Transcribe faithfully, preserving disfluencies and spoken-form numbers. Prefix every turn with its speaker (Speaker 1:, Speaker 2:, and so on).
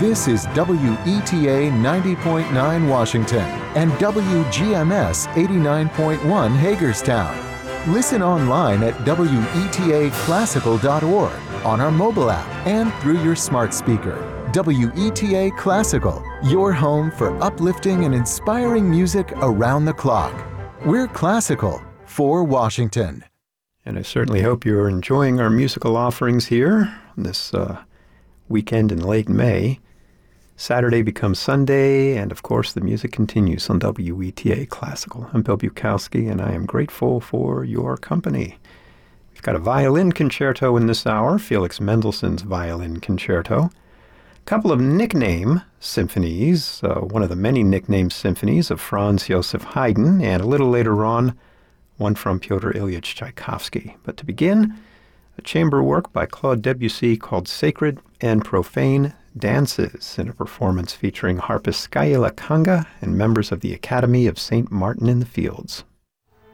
Speaker 1: This is W E T A ninety point nine Washington and W G M S eighty-nine point one Hagerstown. Listen online at W E T A classical dot org, on our mobile app, and through your smart speaker. W E T A Classical, your home for uplifting and inspiring music around the clock. We're classical for Washington.
Speaker 2: And I certainly hope you're enjoying our musical offerings here this uh, weekend in late May. Saturday becomes Sunday, and of course the music continues on W E T A Classical. I'm Bill Bukowski, and I am grateful for your company. We've got a violin concerto in this hour, Felix Mendelssohn's Violin Concerto. A couple of nickname symphonies, uh, one of the many nickname symphonies of Franz Joseph Haydn, and a little later on, one from Pyotr Ilyich Tchaikovsky. But to begin, a chamber work by Claude Debussy called Sacred and Profane Dances, in a performance featuring harpist Skyla Kanga and members of the Academy of Saint Martin in the Fields.